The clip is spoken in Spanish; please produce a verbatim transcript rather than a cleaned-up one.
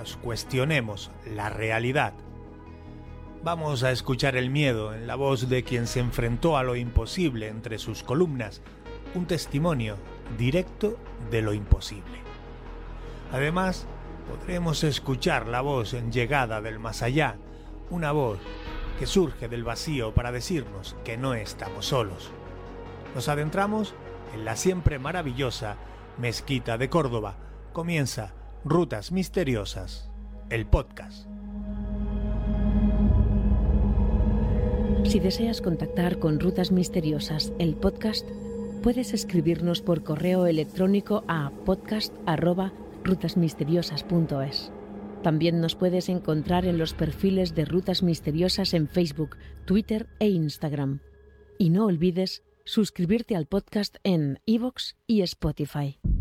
nos cuestionemos la realidad. Vamos a escuchar el miedo en la voz de quien se enfrentó a lo imposible entre sus columnas, un testimonio directo de lo imposible. Además, podremos escuchar la voz en llegada del más allá, una voz que surge del vacío para decirnos que no estamos solos. Nos adentramos en la siempre maravillosa Mezquita de Córdoba. Comienza Rutas Misteriosas, el podcast. Si deseas contactar con Rutas Misteriosas, el podcast, puedes escribirnos por correo electrónico a podcast arroba rutasmisteriosas punto es. También nos puedes encontrar en los perfiles de Rutas Misteriosas en Facebook, Twitter e Instagram. Y no olvides suscribirte al podcast en iVoox y Spotify.